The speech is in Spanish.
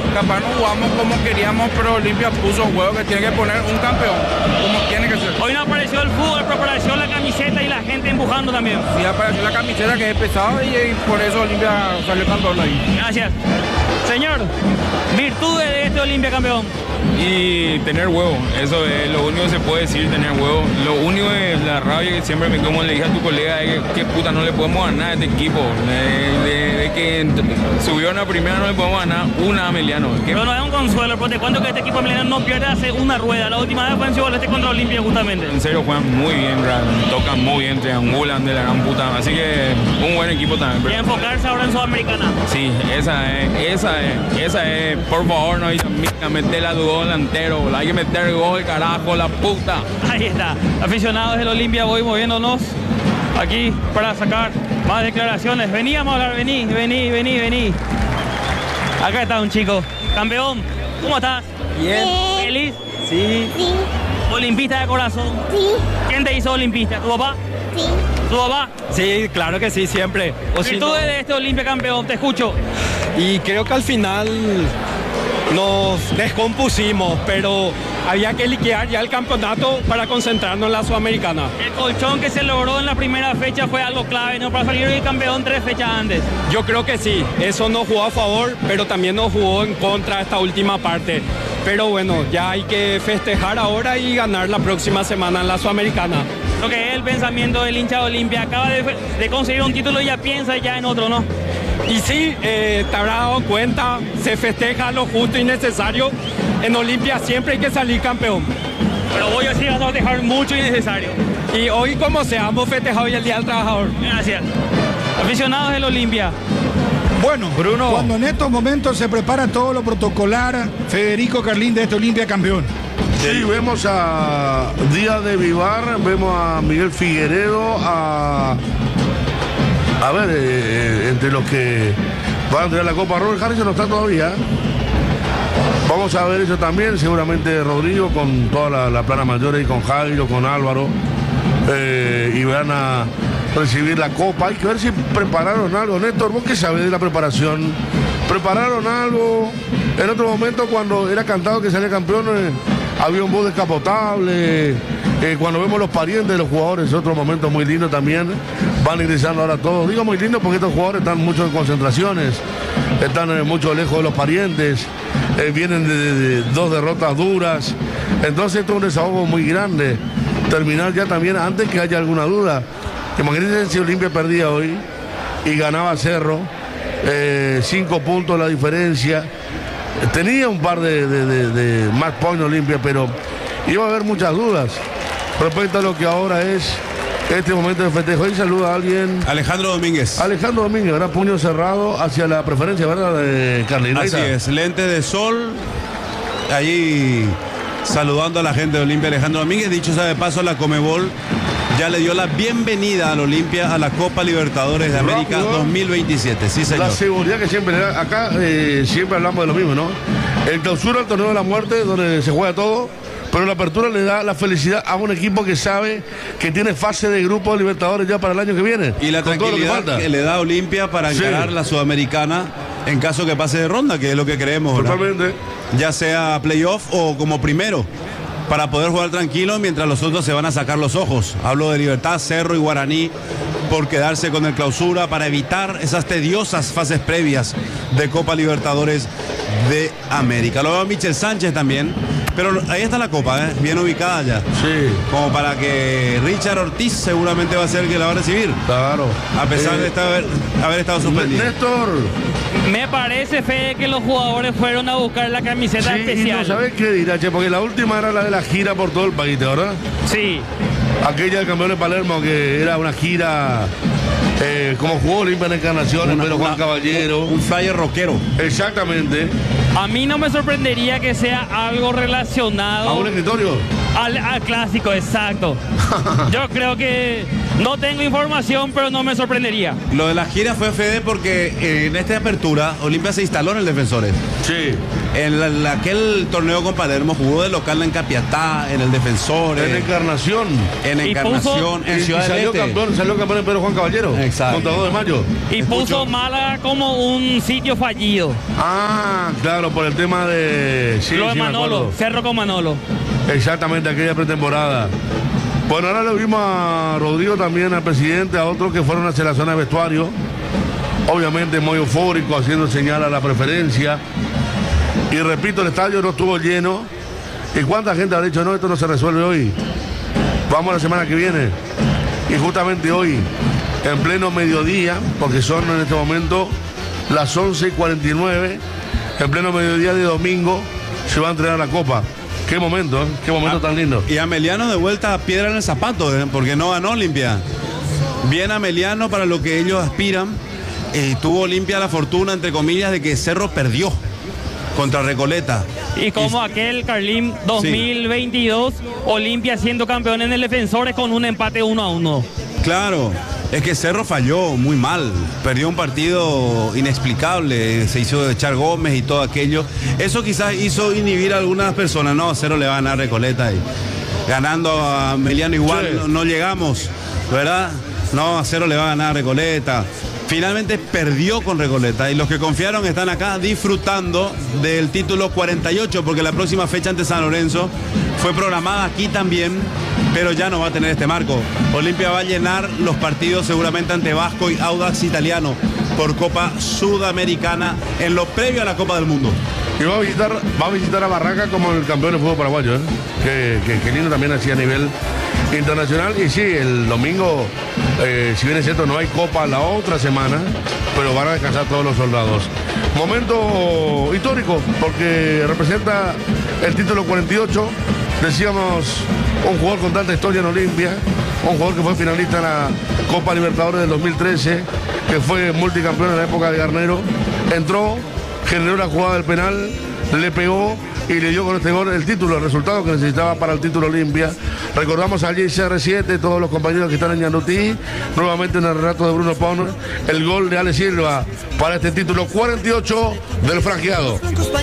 capaz no jugamos como queríamos, pero Olimpia puso juego que tiene que poner un campeón, como tiene que ser. Hoy no apareció el fútbol, pero apareció la camiseta y la gente empujando también. Sí, apareció la camiseta que es pesada y por eso Olimpia salió campeón ahí. Gracias. Señor, virtudes de este Olimpia campeón. Y tener huevo, eso es lo único que se puede decir, tener huevo. Lo único es la rabia que siempre como le dije a tu colega, es que puta no le podemos ganar a este equipo. De que subió a la primera no le podemos ganar una a Emiliano. Pero no es un consuelo, porque te cuento que este equipo Emiliano no pierde hace una rueda. La última vez fue en Ciudad del Este contra Olimpia justamente. En serio juegan muy bien, Brad. Tocan muy bien, triangulan de la gran puta. Así que un buen equipo también. Y enfocarse ahora en Sudamericana. Sí, esa es. Por favor, no hay que meter la gol delantero, hay que meter gol, carajo, la puta. Ahí está, aficionados del Olimpia, voy moviéndonos aquí para sacar más declaraciones. Veníamos a hablar, vení. Acá está un chico, campeón, ¿cómo estás? Bien. ¿Feliz? Sí. Sí, ¿Olimpista de corazón? sí, ¿Quién te hizo olimpista? ¿Tu papá? sí. ¿Tu papá? Sí, claro que sí, siempre. O si no- Virtudes de este Olimpia campeón, te escucho. Y creo que al final nos descompusimos, pero había que liquidar ya el campeonato para concentrarnos en la Sudamericana. El colchón que se logró en la primera fecha fue algo clave, ¿no? Para salir el campeón 3 fechas antes. Yo creo que sí, eso nos jugó a favor, pero también nos jugó en contra esta última parte. Pero bueno, ya hay que festejar ahora y ganar la próxima semana en la Sudamericana. Lo que es el pensamiento del hincha de Olimpia, acaba de conseguir un título y ya piensa ya en otro, ¿no? Y sí, te habrás dado cuenta, se festeja lo justo y necesario. En Olimpia siempre hay que salir campeón. Pero voy a decir, vas a dejar mucho innecesario. Y hoy como sea, hemos festejado hoy el Día del Trabajador. Gracias. Aficionados del Olimpia. Bueno, Bruno. cuando en estos momentos se prepara todo lo protocolar, Federico Carlín de este Olimpia campeón. Sí, vemos a Díaz de Vivar, vemos a Miguel Figueredo, a ver, entre los que van a entregar la Copa, Robert Harrison no está todavía. Vamos a ver eso también, seguramente Rodrigo con toda la plana mayor y con Jairo, con Álvaro, y van a recibir la Copa. Hay que ver si prepararon algo. Néstor, ¿vos qué sabés de la preparación? ¿Prepararon algo? En otro momento, cuando era cantado que salía campeón, había un bus descapotable. Cuando vemos los parientes de los jugadores, otro momento muy lindo también. Van ingresando ahora todos. Digo muy lindo porque estos jugadores están mucho en concentraciones, están mucho lejos de los parientes, vienen de 2 derrotas duras. Entonces esto es un desahogo muy grande. Terminar ya también antes que haya alguna duda. Imagínense si Olimpia perdía hoy y ganaba Cerro, 5 puntos la diferencia. Tenía un par de match point Olimpia, pero iba a haber muchas dudas respecto a lo que ahora es este momento de festejo. Ahí saluda a alguien. Alejandro Domínguez. Alejandro Domínguez, ¿verdad? Puño cerrado hacia la preferencia, ¿verdad? De Carlina. Así es, lente de sol. Allí saludando a la gente de Olimpia, Alejandro Domínguez. Dicho sea de paso, la Conmebol ya le dio la bienvenida al Olimpia a la Copa Libertadores de América Rápido. 2027. Sí, señor. La seguridad que siempre le da. Acá siempre hablamos de lo mismo, ¿no? El clausura, el torneo de la muerte, donde se juega todo. Pero la apertura le da la felicidad a un equipo que sabe que tiene fase de grupo de Libertadores ya para el año que viene. Y la con todo lo que tranquilidad falta. que le da a Olimpia para encarar Sí. la Sudamericana en caso que pase de ronda, que es lo que creemos, ¿verdad? Totalmente. Ya sea playoff o como primero, para poder jugar tranquilo mientras los otros se van a sacar los ojos. Hablo de Libertad, Cerro y Guaraní por quedarse con el clausura para evitar esas tediosas fases previas de Copa Libertadores de América. Lo veo a Michel Sánchez también, pero ahí está la Copa, bien ubicada ya. Sí. Como para que Richard Ortiz seguramente va a ser el que la va a recibir, Claro. a pesar de haber estado suspendido. Néstor. Me parece, Fede, que los jugadores fueron a buscar la camiseta Sí, y especial. no sabes qué dirá, che, porque la última era la de la gira por todo el país, ¿verdad? Sí. Aquella del campeón de Palermo, que era una gira, como jugó Olimpia en Encarnaciones, pero Juan Caballero. Un flyer rockero. Exactamente. A mí no me sorprendería que sea algo relacionado A un escritorio. al clásico, exacto. Yo creo que No tengo información, pero no me sorprendería. Lo de la gira fue, Fede, porque en esta apertura Olimpia se instaló en el Defensores. Sí. En aquel torneo con Palermo jugó de local en Capiatá, en el Defensores. En Encarnación. En Y Encarnación, en Ciudad del salió Este. salió campeón en Pedro Juan Caballero. Exacto. Contra 2 de mayo. Y puso Málaga como un sitio fallido. Ah, claro, por el tema de... Sí, Lo de sí, me Manolo, acuerdo. Cerro con Manolo. Exactamente, aquella pretemporada. Bueno, ahora le vimos a Rodrigo también, al presidente, a otros que fueron hacia la zona de vestuario. Obviamente muy eufórico, haciendo señal a la preferencia. Y repito, el estadio no estuvo lleno. ¿Y cuánta gente ha dicho, no, esto no se resuelve hoy? Vamos la semana que viene. Y justamente hoy, en pleno mediodía, porque son en este momento las 11:49, en pleno mediodía de domingo, se va a entregar la copa. Qué momento, ¿eh? Qué momento tan lindo. Y Ameliano de vuelta a piedra en el zapato, porque no ganó Olimpia. Bien Ameliano para lo que ellos aspiran. Tuvo Olimpia la fortuna, entre comillas, de que Cerro perdió contra Recoleta. Y como aquel Carlín 2022, Olimpia siendo campeón en el Defensores con un empate 1-1. Claro, es que Cerro falló muy mal, perdió un partido inexplicable, se hizo de echar Gómez y todo aquello. Eso quizás hizo inhibir a algunas personas. No, Cerro le va a ganar a Recoleta y ganando a Ameliano igual Sí. no llegamos, ¿verdad? No, a Cerro le va a ganar a Recoleta. Finalmente perdió con Recoleta y los que confiaron están acá disfrutando del título 48, porque la próxima fecha ante San Lorenzo fue programada aquí también, pero ya no va a tener este marco. Olimpia va a llenar los partidos seguramente ante Vasco y Audax Italiano por Copa Sudamericana en lo previo a la Copa del Mundo. Y va a visitar a Barranca como el campeón de fútbol paraguayo, ¿eh? Que lindo también así a nivel internacional. Y sí, el domingo, si bien es cierto, no hay copa la otra semana, pero van a descansar todos los soldados. Momento histórico, porque representa el título 48. Decíamos, un jugador con tanta historia en Olimpia, un jugador que fue finalista en la Copa Libertadores del 2013, que fue multicampeón en la época de Garnero. Entró, generó la jugada del penal, le pegó y le dio con este gol el título, el resultado que necesitaba para el título Olimpia. Recordamos allí CR7, todos los compañeros que están en Ñandutí, nuevamente en el relato de Bruno Pon, el gol de Ale Silva para este título 48 del franqueado.